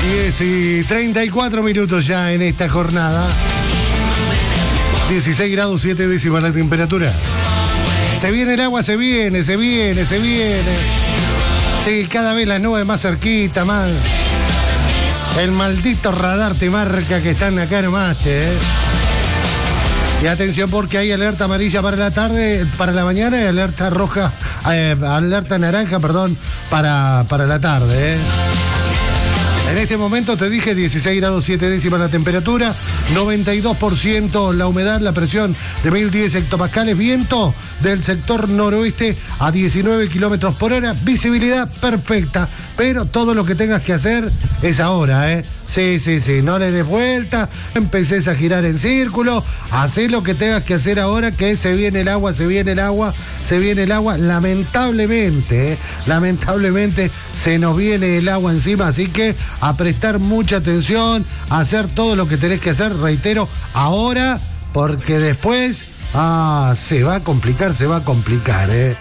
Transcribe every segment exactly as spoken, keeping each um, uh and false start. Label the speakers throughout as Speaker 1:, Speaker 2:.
Speaker 1: diez y treinta y cuatro minutos ya en esta jornada. dieciséis grados siete décimas la temperatura. Se viene el agua, se viene, se viene, se viene. Sí, cada vez las nubes más cerquita, más. El maldito radar te marca que están acá nomás, che. Y atención porque hay alerta amarilla para la tarde, para la mañana y alerta roja, eh, alerta naranja, perdón, para, para la tarde, eh. En este momento te dije dieciséis grados siete décimas la temperatura, noventa y dos por ciento la humedad, la presión de mil diez hectopascales, viento del sector noroeste a diecinueve kilómetros por hora, visibilidad perfecta, pero todo lo que tengas que hacer es ahora, ¿eh? Sí, sí, sí, no le des vuelta, empeces a girar en círculo, hacé lo que tengas que hacer ahora, que se viene el agua, se viene el agua, se viene el agua, lamentablemente, ¿eh? lamentablemente se nos viene el agua encima, así que a prestar mucha atención, a hacer todo lo que tenés que hacer, reitero, ahora, porque después, ah, se va a complicar, se va a complicar, ¿eh?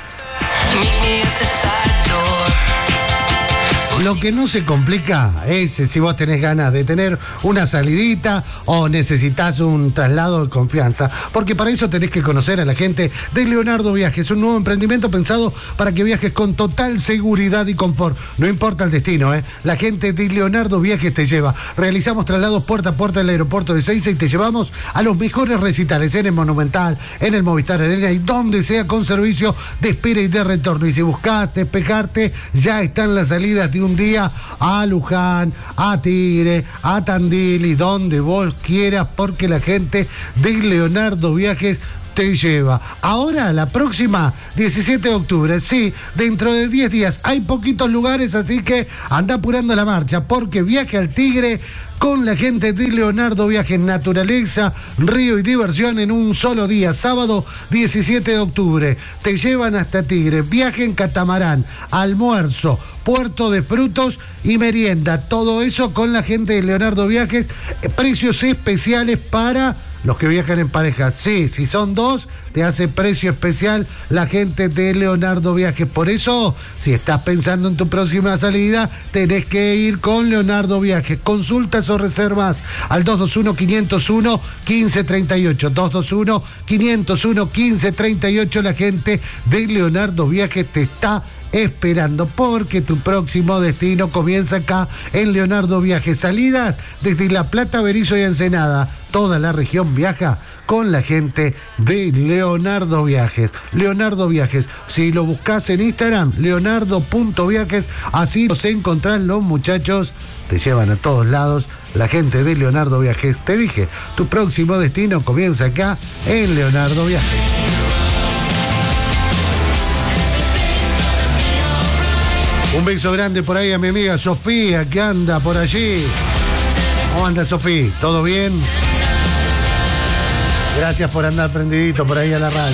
Speaker 1: Lo que no se complica es si vos tenés ganas de tener una salidita o necesitas un traslado de confianza, porque para eso tenés que conocer a la gente de Leonardo Viajes, un nuevo emprendimiento pensado para que viajes con total seguridad y confort. No importa el destino, ¿eh? La gente de Leonardo Viajes te lleva. Realizamos traslados puerta a puerta del aeropuerto de Ezeiza y te llevamos a los mejores recitales en el Monumental, en el Movistar Arena y donde sea con servicio de espera y de retorno. Y si buscás despejarte, ya están las salidas de un día a Luján, a Tigre, a Tandil y donde vos quieras, porque la gente de Leonardo Viajes te lleva. Ahora, la próxima, diecisiete de octubre, sí, dentro de diez días. Hay poquitos lugares, así que anda apurando la marcha, porque Viaje al Tigre con la gente de Leonardo Viajes, naturaleza, río y diversión en un solo día. Sábado diecisiete de octubre. Te llevan hasta Tigre. Viaje en catamarán, almuerzo, puerto de frutos y merienda. Todo eso con la gente de Leonardo Viajes. Precios especiales para los que viajan en pareja. Sí, si son dos, te hace precio especial la gente de Leonardo Viajes. Por eso, si estás pensando en tu próxima salida, tenés que ir con Leonardo Viajes. Consultas o reservas al dos dos uno, cinco cero uno, uno cinco tres ocho. dos dos uno, cinco cero uno, uno cinco tres ocho. La gente de Leonardo Viajes te está esperando, porque tu próximo destino comienza acá en Leonardo Viajes. Salidas desde La Plata, Berisso y Ensenada. Toda la región viaja con la gente de Leonardo Viajes. Leonardo Viajes, si lo buscas en Instagram, leonardo punto viajes, así los encontrás. Los muchachos te llevan a todos lados. La gente de Leonardo Viajes, te dije, tu próximo destino comienza acá en Leonardo Viajes. Un beso grande por ahí a mi amiga Sofía, que anda por allí. ¿Cómo anda, Sofía? ¿Todo bien? Gracias por andar prendidito por ahí a la radio.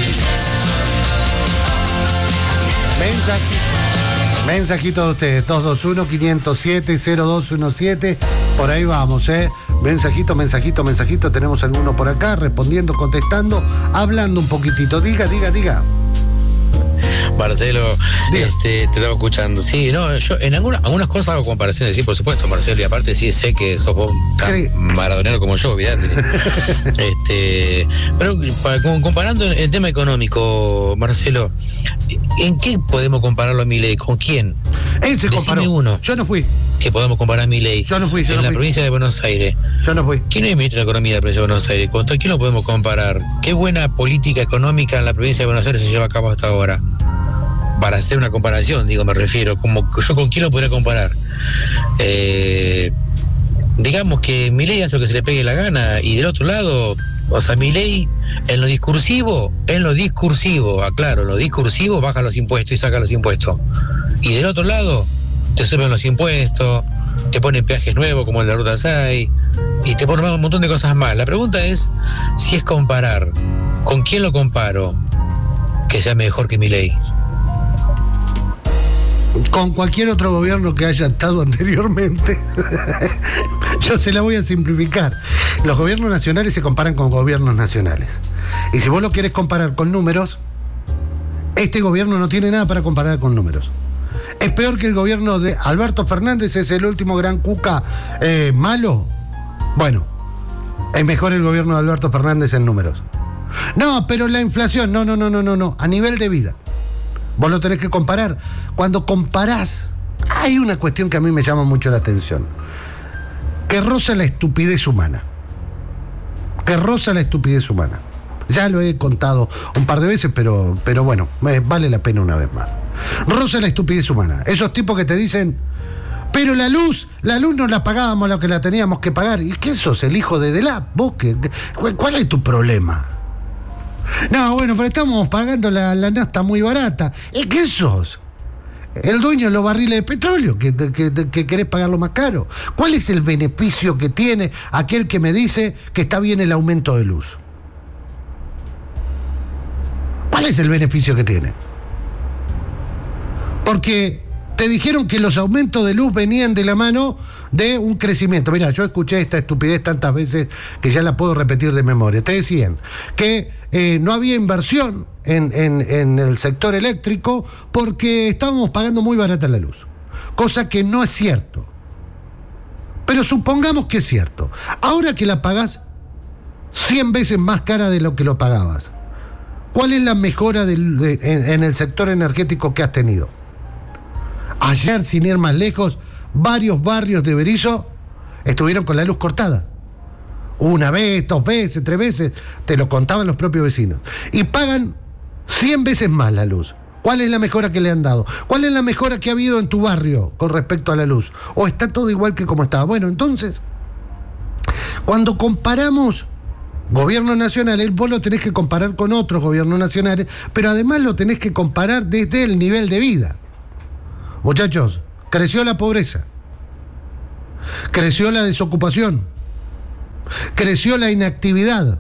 Speaker 1: Mensaje, mensajito de ustedes, dos dos uno, cinco cero siete, cero dos uno siete. Por ahí vamos, ¿eh? Mensajito, mensajito, mensajito. Tenemos alguno por acá respondiendo, contestando, hablando un poquitito. Diga, diga, diga.
Speaker 2: Marcelo, este, te estaba escuchando. Sí, no, yo en alguna, algunas cosas hago comparaciones, sí, por supuesto, Marcelo, y aparte sí sé que sos vos tan maradonero como yo, olvidate. este, pero para, comparando el tema económico, Marcelo, ¿en qué podemos compararlo a Milei? ¿Con quién?
Speaker 1: Él se comparó.
Speaker 2: Decime uno.
Speaker 1: Yo no fui.
Speaker 2: Que podemos comparar a Milei.
Speaker 1: Yo no fui, yo
Speaker 2: En
Speaker 1: no
Speaker 2: la
Speaker 1: fui.
Speaker 2: provincia de Buenos Aires.
Speaker 1: Yo no fui.
Speaker 2: ¿Quién es el ministro de Economía de la provincia de Buenos Aires? ¿Contra quién lo podemos comparar? ¿Qué buena política económica en la provincia de Buenos Aires se lleva a cabo hasta ahora? Para hacer una comparación, digo, me refiero, como yo con quién lo podría comparar. Eh, digamos que Milei hace lo que se le pegue la gana, y del otro lado, o sea, Milei en lo discursivo, en lo discursivo, aclaro, en lo discursivo baja los impuestos y saca los impuestos. Y del otro lado, te suben los impuestos, te ponen peajes nuevos como el de la Ruta seis, y te ponen un montón de cosas más. La pregunta es si es comparar, ¿con quién lo comparo que sea mejor que Milei?
Speaker 1: Con cualquier otro gobierno que haya estado anteriormente. Yo se la voy a simplificar. Los gobiernos nacionales se comparan con gobiernos nacionales. Y si vos lo querés comparar con números, este gobierno no tiene nada para comparar con números. ¿Es peor que el gobierno de Alberto Fernández? ¿Es el último gran cuca eh, malo? Bueno, es mejor el gobierno de Alberto Fernández en números. No, pero la inflación, no, no, no, no, no, no, a nivel de vida. Vos lo tenés que comparar. Cuando comparás, hay una cuestión que a mí me llama mucho la atención, que roza la estupidez humana. Que roza la estupidez humana. Ya lo he contado un par de veces, pero, pero bueno, vale la pena una vez más. Roza la estupidez humana. Esos tipos que te dicen, pero la luz, la luz no la pagábamos lo que la teníamos que pagar. ¿Y qué sos, el hijo de Delap? ¿Vos qué? ¿Cuál es tu problema? No, bueno, pero estamos pagando la, la nafta muy barata. ¿Y qué sos? El dueño de los barriles de petróleo, que, que, que querés pagarlo más caro. ¿Cuál es el beneficio que tiene aquel que me dice que está bien el aumento de luz? ¿Cuál es el beneficio que tiene? Porque te dijeron que los aumentos de luz venían de la mano de un crecimiento. Mira, yo escuché esta estupidez tantas veces que ya la puedo repetir de memoria. Te decían que eh, no había inversión en, en, en el sector eléctrico porque estábamos pagando muy barata la luz. Cosa que no es cierto. Pero supongamos que es cierto. Ahora que la pagás cien veces más cara de lo que lo pagabas, ¿cuál es la mejora del, de, en, en el sector energético que has tenido? Ayer, sin ir más lejos, varios barrios de Berisso estuvieron con la luz cortada. Una vez, dos veces, tres veces, te lo contaban los propios vecinos. Y pagan cien veces más la luz. ¿Cuál es la mejora que le han dado? ¿Cuál es la mejora que ha habido en tu barrio con respecto a la luz? ¿O está todo igual que como estaba? Bueno, entonces, cuando comparamos gobiernos nacionales, vos lo tenés que comparar con otros gobiernos nacionales, pero además lo tenés que comparar desde el nivel de vida. Muchachos, creció la pobreza, creció la desocupación, creció la inactividad,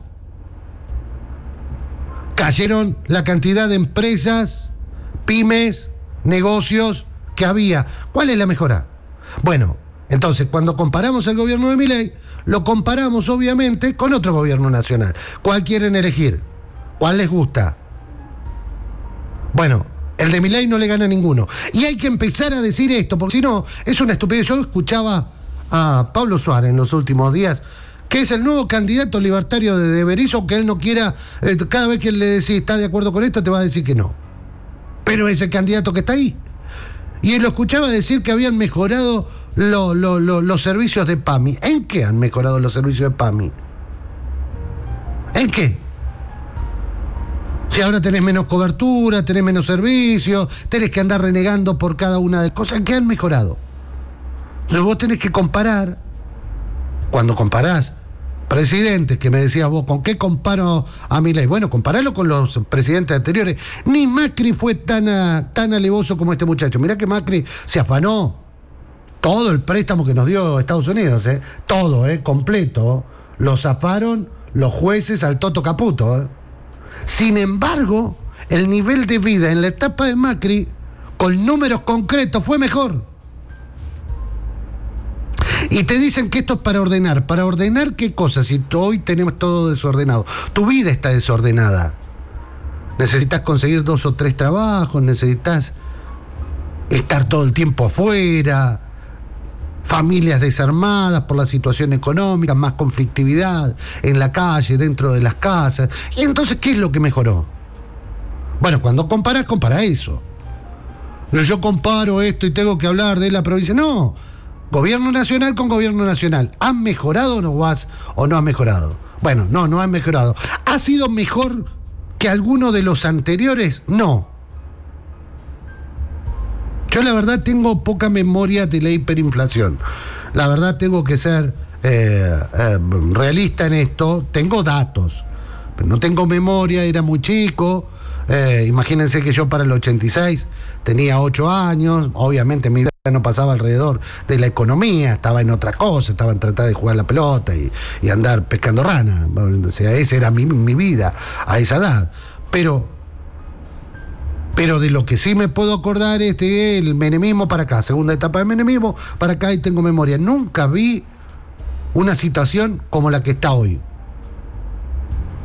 Speaker 1: cayeron la cantidad de empresas, pymes, negocios que había. ¿Cuál es la mejora? Bueno, entonces cuando comparamos el gobierno de Milei, lo comparamos obviamente con otro gobierno nacional. ¿Cuál quieren elegir? ¿Cuál les gusta? Bueno, el de Milei no le gana a ninguno. Y hay que empezar a decir esto, porque si no, es una estupidez. Yo escuchaba a Pablo Suárez en los últimos días, que es el nuevo candidato libertario de, de Berisso, que él no quiera, eh, cada vez que le decís está de acuerdo con esto, te va a decir que no. Pero es el candidato que está ahí. Y él lo escuchaba decir que habían mejorado lo, lo, lo, los servicios de PAMI. ¿En qué han mejorado los servicios de PAMI? ¿En qué? Si ahora tenés menos cobertura, tenés menos servicios, tenés que andar renegando por cada una de las cosas, ¿qué han mejorado? Entonces vos tenés que comparar, cuando comparás presidentes, que me decías vos, ¿con qué comparo a Milei? Bueno, comparalo con los presidentes anteriores. Ni Macri fue tan, a, tan alevoso como este muchacho. Mirá que Macri se afanó todo el préstamo que nos dio Estados Unidos, ¿eh? Todo, ¿eh? Completo. Lo zafaron los jueces al Toto Caputo, ¿eh? Sin embargo, el nivel de vida en la etapa de Macri, con números concretos, fue mejor. Y te dicen que esto es para ordenar. ¿Para ordenar qué cosas? Si hoy tenemos todo desordenado. Tu vida está desordenada. Necesitas conseguir dos o tres trabajos, necesitas estar todo el tiempo afuera, familias desarmadas por la situación económica, más conflictividad en la calle, dentro de las casas. Y entonces, ¿qué es lo que mejoró? Bueno, cuando comparás, compará eso. Pero yo comparo esto y tengo que hablar de la provincia. No, gobierno nacional con gobierno nacional. ¿Han mejorado o no has, o no ha mejorado? Bueno, no, no han mejorado. ¿Ha sido mejor que alguno de los anteriores? No. Yo la verdad tengo poca memoria de la hiperinflación. La verdad tengo que ser eh, eh, realista en esto. Tengo datos, pero no tengo memoria, era muy chico. Eh, imagínense que yo para el ochenta y seis tenía ocho años. Obviamente mi vida no pasaba alrededor de la economía, estaba en otra cosa, estaba en tratar de jugar la pelota y, y andar pescando rana. O sea, esa era mi, mi vida a esa edad. Pero... Pero de lo que sí me puedo acordar es de el menemismo para acá, segunda etapa de menemismo para acá, y tengo memoria. Nunca vi una situación como la que está hoy.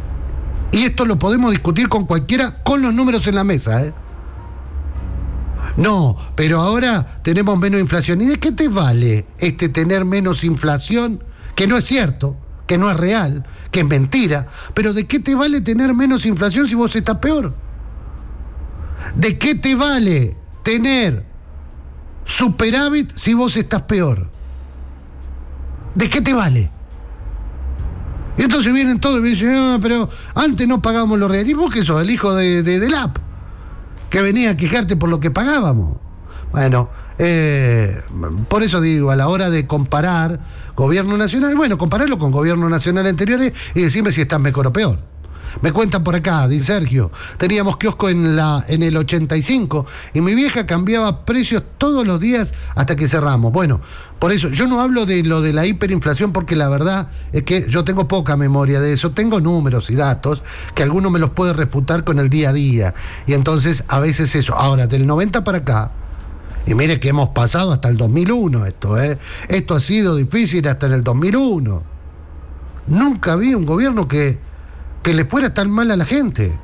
Speaker 1: Y esto lo podemos discutir con cualquiera, con los números en la mesa, ¿eh? No, pero ahora tenemos menos inflación. ¿Y de qué te vale este tener menos inflación? Que no es cierto, que no es real, que es mentira. Pero ¿de qué te vale tener menos inflación si vos estás peor? ¿De qué te vale tener superávit si vos estás peor? ¿De qué te vale? Y entonces vienen todos y me dicen, no, pero antes no pagábamos los reales. ¿Y vos qué sos? El hijo de, de, del A P, que venía a quejarte por lo que pagábamos. Bueno, eh, por eso digo, a la hora de comparar gobierno nacional, bueno, compararlo con gobiernos nacionales anteriores y decirme si están mejor o peor. Me cuentan por acá, dice Sergio, teníamos kiosco en, la, en el ochenta y cinco y mi vieja cambiaba precios todos los días hasta que cerramos. Bueno, por eso, yo no hablo de lo de la hiperinflación porque la verdad es que yo tengo poca memoria de eso, tengo números y datos que alguno me los puede refutar con el día a día. Y entonces, a veces eso. Ahora, del noventa para acá, y mire que hemos pasado hasta el dos mil uno esto, ¿eh? Esto ha sido difícil hasta en el dos mil uno. Nunca vi un gobierno que... que le fuera tan mal a la gente.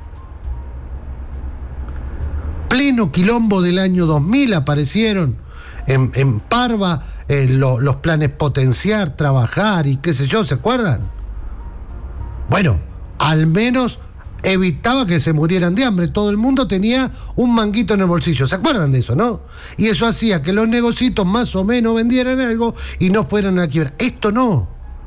Speaker 1: Pleno quilombo del año dos mil aparecieron en, en Parva eh, lo, los planes potenciar, trabajar y qué sé yo, ¿se acuerdan? Bueno, al menos evitaba que se murieran de hambre, todo el mundo tenía un manguito en el bolsillo, ¿se acuerdan de eso, no? Y eso hacía que los negocios más o menos vendieran algo y no fueran a la quiebra. Esto no.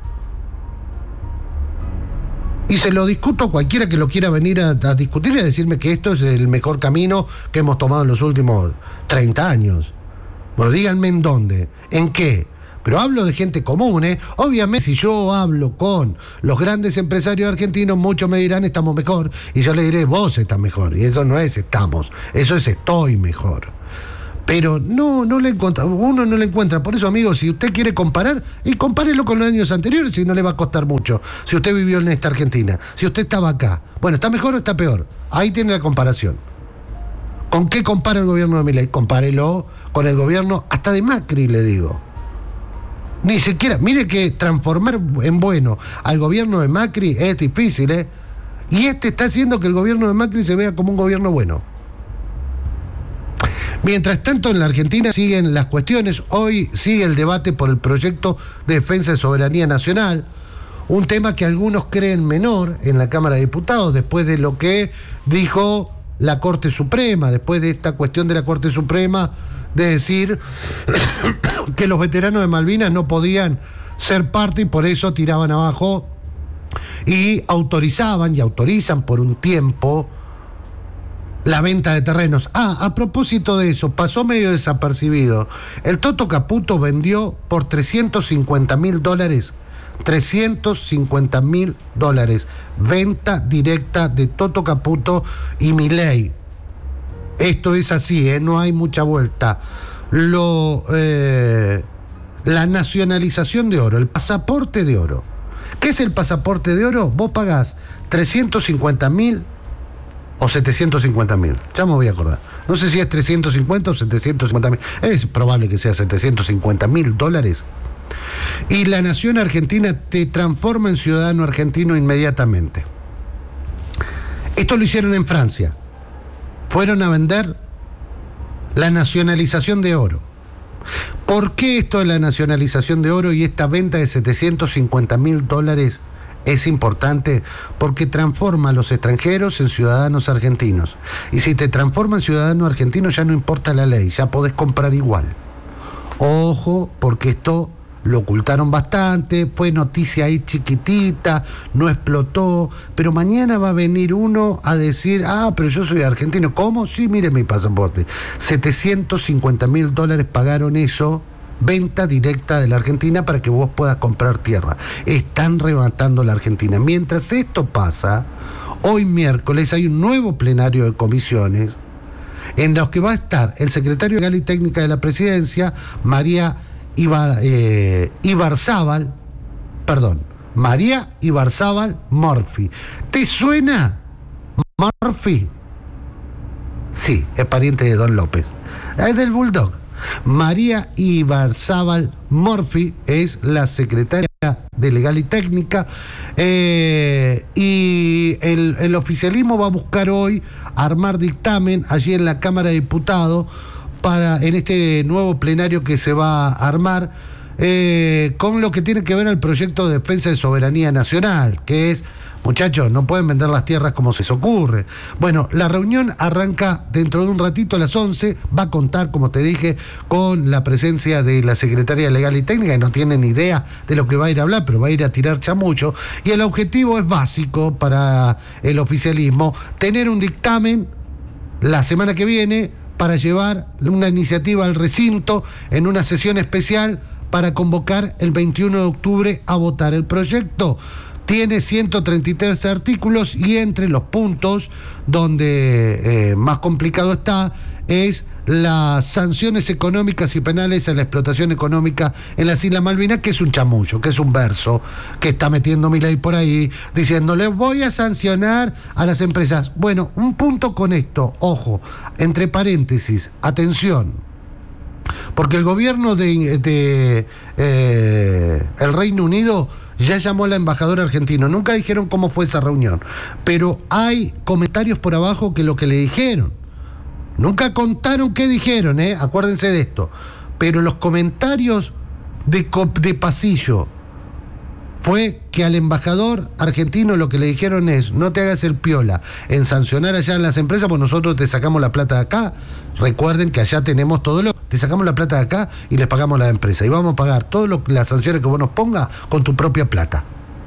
Speaker 1: Y se lo discuto a cualquiera que lo quiera venir a, a discutir y a decirme que esto es el mejor camino que hemos tomado en los últimos treinta años. Bueno, díganme en dónde, en qué. Pero hablo de gente común, ¿eh? Obviamente, si yo hablo con los grandes empresarios argentinos, muchos me dirán estamos mejor. Y yo le diré, vos estás mejor. Y eso no es estamos, eso es estoy mejor. Pero no, no le encuentra, uno no le encuentra. Por eso, amigos, si usted quiere comparar, y compárelo con los años anteriores, y no le va a costar mucho. Si usted vivió en esta Argentina, si usted estaba acá, bueno, ¿está mejor o está peor? Ahí tiene la comparación. ¿Con qué compara el gobierno de Milei? Compárelo con el gobierno hasta de Macri, le digo. Ni siquiera, mire que transformar en bueno al gobierno de Macri es difícil, ¿eh? Y este está haciendo que el gobierno de Macri se vea como un gobierno bueno. Mientras tanto, en la Argentina siguen las cuestiones. Hoy sigue el debate por el proyecto de defensa de soberanía nacional, un tema que algunos creen menor en la Cámara de Diputados, después de lo que dijo la Corte Suprema, después de esta cuestión de la Corte Suprema, de decir que los veteranos de Malvinas no podían ser parte y por eso tiraban abajo y autorizaban y autorizan por un tiempo la venta de terrenos. Ah, a propósito de eso, pasó medio desapercibido. El Toto Caputo vendió por trescientos cincuenta mil dólares. trescientos cincuenta mil dólares. Venta directa de Toto Caputo y Milei. Esto es así, ¿eh? No hay mucha vuelta. Lo, eh, la nacionalización de oro, el pasaporte de oro. ¿Qué es el pasaporte de oro? Vos pagás trescientos cincuenta mil o setecientos cincuenta mil, ya me voy a acordar. No sé si es trescientos cincuenta o setecientos cincuenta mil. Es probable que sea setecientos cincuenta mil dólares. Y la nación argentina te transforma en ciudadano argentino inmediatamente. Esto lo hicieron en Francia. Fueron a vender la nacionalización de oro. ¿Por qué esto de la nacionalización de oro y esta venta de setecientos cincuenta mil dólares es importante? Porque transforma a los extranjeros en ciudadanos argentinos. Y si te transforma en ciudadano argentino ya no importa la ley, ya podés comprar igual. Ojo, porque esto lo ocultaron bastante, fue noticia ahí chiquitita, no explotó, pero mañana va a venir uno a decir, ah, pero yo soy argentino. ¿Cómo? Sí, mire mi pasaporte. setecientos cincuenta mil dólares pagaron eso, venta directa de la Argentina para que vos puedas comprar tierra. Están rematando la Argentina. Mientras esto pasa, hoy miércoles hay un nuevo plenario de comisiones en los que va a estar el secretario legal y técnica de la presidencia, María Ibar, eh, Ibarzábal, perdón, María Ibarzábal Morphy. ¿Te suena Morphy? Sí, es pariente de Don López. Es del Bulldog. María Ibarzábal Morphy es la secretaria de Legal y Técnica, eh, y el, el oficialismo va a buscar hoy armar dictamen allí en la Cámara de Diputados para, en este nuevo plenario que se va a armar, eh, con lo que tiene que ver al proyecto de defensa de soberanía nacional, que es, muchachos, no pueden vender las tierras como se les ocurre. Bueno, la reunión arranca dentro de un ratito a las once, va a contar, como te dije, con la presencia de la Secretaría Legal y Técnica, que no tiene ni idea de lo que va a ir a hablar, pero va a ir a tirar chamullo, y el objetivo es básico para el oficialismo, tener un dictamen la semana que viene para llevar una iniciativa al recinto en una sesión especial para convocar el veintiuno de octubre a votar el proyecto. Tiene ciento treinta y tres artículos y entre los puntos donde eh, más complicado está es las sanciones económicas y penales a la explotación económica en las Islas Malvinas, que es un chamullo, que es un verso que está metiendo Milei por ahí, diciendo, les voy a sancionar a las empresas. Bueno, un punto con esto, ojo, entre paréntesis, atención, porque el gobierno de, de eh, el Reino Unido ya llamó al embajador argentino. Nunca dijeron cómo fue esa reunión, pero hay comentarios por abajo que lo que le dijeron. Nunca contaron qué dijeron, ¿eh? Acuérdense de esto. Pero los comentarios de, de pasillo fue que al embajador argentino lo que le dijeron es, no te hagas el piola en sancionar allá en las empresas, pues nosotros te sacamos la plata de acá. Recuerden que allá tenemos todo lo... Te sacamos la plata de acá y les pagamos a la empresa. Y vamos a pagar todas las sanciones que vos nos pongas con tu propia plata.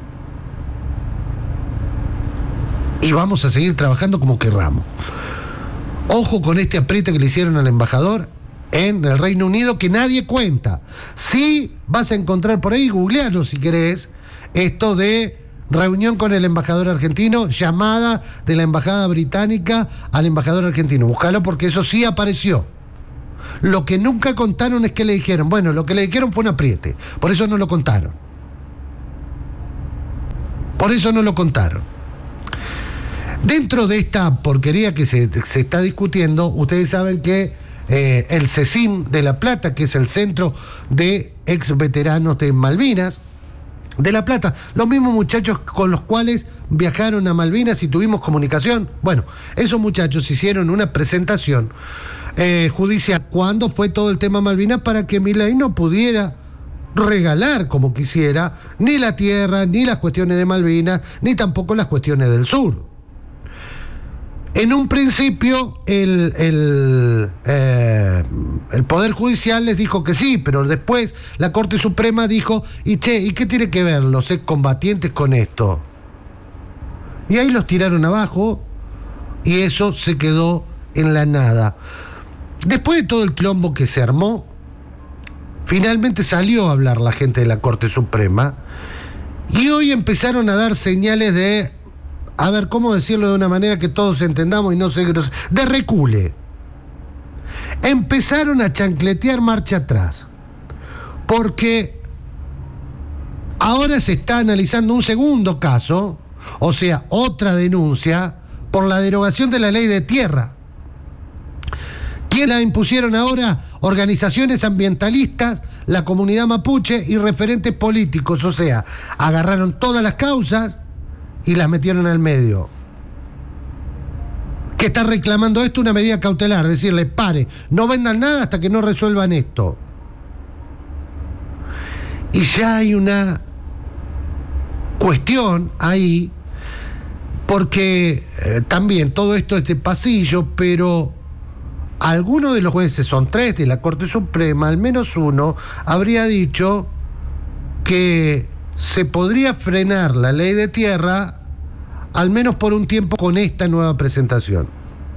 Speaker 1: Y vamos a seguir trabajando como querramos. Ojo con este apriete que le hicieron al embajador en el Reino Unido, que nadie cuenta. Sí vas a encontrar por ahí, googlealo si querés, esto de reunión con el embajador argentino, llamada de la embajada británica al embajador argentino. Búscalo porque eso sí apareció. Lo que nunca contaron es que le dijeron. Bueno, lo que le dijeron fue un apriete, por eso no lo contaron. Por eso no lo contaron. Dentro de esta porquería que se, se está discutiendo, ustedes saben que eh, el CECIM de La Plata, que es el Centro de Ex Veteranos de Malvinas, de La Plata, los mismos muchachos con los cuales viajaron a Malvinas y tuvimos comunicación, bueno, esos muchachos hicieron una presentación eh, judicial cuando fue todo el tema Malvinas para que Milei no pudiera regalar como quisiera ni la tierra, ni las cuestiones de Malvinas, ni tampoco las cuestiones del sur. En un principio el, el, eh, el Poder Judicial les dijo que sí, pero después la Corte Suprema dijo, y che, ¿y qué tiene que ver los excombatientes con esto? Y ahí los tiraron abajo y eso se quedó en la nada. Después de todo el quilombo que se armó, finalmente salió a hablar la gente de la Corte Suprema y hoy empezaron a dar señales de... A ver, ¿cómo decirlo de una manera que todos entendamos y no se... de recule. Empezaron a chancletear marcha atrás. Porque ahora se está analizando un segundo caso, o sea, otra denuncia, por la derogación de la ley de tierra. ¿Quién la impusieron ahora? Organizaciones ambientalistas, la comunidad mapuche y referentes políticos. O sea, agarraron todas las causas y las metieron al medio. ¿Qué está reclamando esto? Una medida cautelar, decirle, pare, no vendan nada hasta que no resuelvan esto. Y ya hay una cuestión ahí, porque eh, también todo esto es de pasillo, pero algunos de los jueces, son tres de la Corte Suprema, al menos uno, habría dicho que se podría frenar la ley de tierra, al menos por un tiempo, con esta nueva presentación.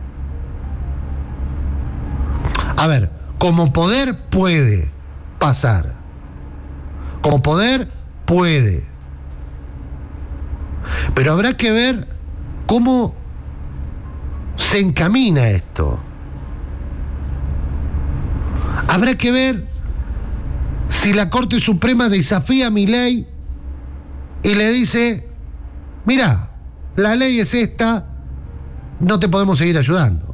Speaker 1: A ver, como poder puede pasar. Como poder puede. Pero habrá que ver cómo se encamina esto. Habrá que ver si la Corte Suprema desafía a Milei y le dice, mira, la ley es esta, no te podemos seguir ayudando.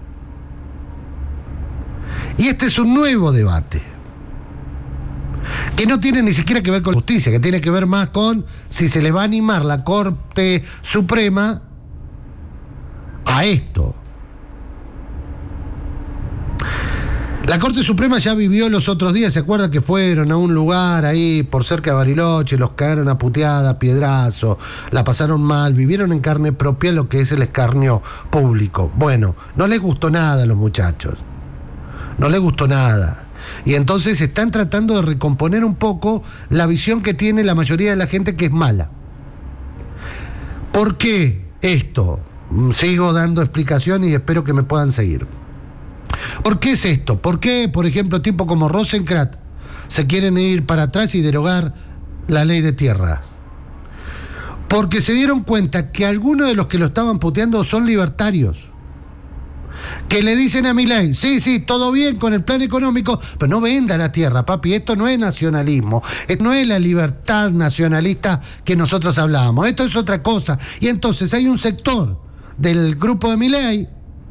Speaker 1: Y este es un nuevo debate, que no tiene ni siquiera que ver con justicia, que tiene que ver más con si se le va a animar la Corte Suprema a esto. La Corte Suprema ya vivió los otros días, ¿se acuerdan que fueron a un lugar ahí por cerca de Bariloche, los cagaron a puteada, piedrazo, la pasaron mal, vivieron en carne propia lo que es el escarnio público? Bueno, no les gustó nada a los muchachos, no les gustó nada. Y entonces están tratando de recomponer un poco la visión que tiene la mayoría de la gente, que es mala. ¿Por qué esto? Sigo dando explicación y espero que me puedan seguir. ¿Por qué es esto? ¿Por qué, por ejemplo, tipo como Rosenkrantz se quieren ir para atrás y derogar la ley de tierra? Porque se dieron cuenta que algunos de los que lo estaban puteando son libertarios, que le dicen a Milei, sí, sí, todo bien con el plan económico, pero no venda la tierra, papi, esto no es nacionalismo, esto no es la libertad nacionalista que nosotros hablábamos, esto es otra cosa. Y entonces hay un sector del grupo de Milei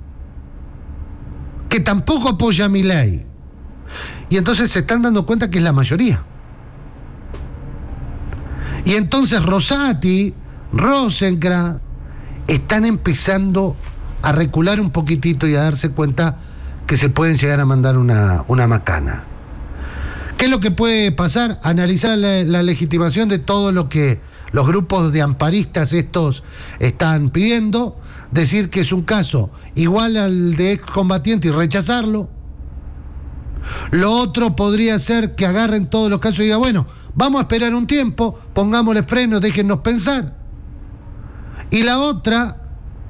Speaker 1: que tampoco apoya a Milei. Y entonces se están dando cuenta que es la mayoría. Y entonces Rosati, Rosenkrantz, están empezando a recular un poquitito y a darse cuenta que se pueden llegar a mandar una, una macana. ¿Qué es lo que puede pasar? Analizar la, la legitimación de todo lo que los grupos de amparistas estos están pidiendo, decir que es un caso igual al de excombatiente y rechazarlo. Lo otro podría ser que agarren todos los casos y digan, bueno, vamos a esperar un tiempo, pongámosle freno, déjennos pensar. Y la otra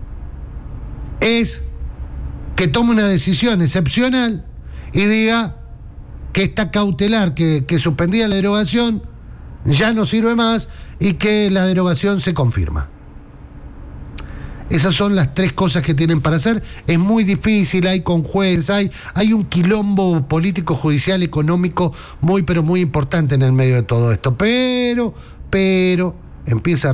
Speaker 1: es que tome una decisión excepcional y diga que esta cautelar que, que suspendía la derogación ya no sirve más y que la derogación se confirma. Esas son las tres cosas que tienen para hacer. Es muy difícil, hay con jueces, hay, hay un quilombo político, judicial, económico muy, pero muy importante en el medio de todo esto. Pero, pero, empieza a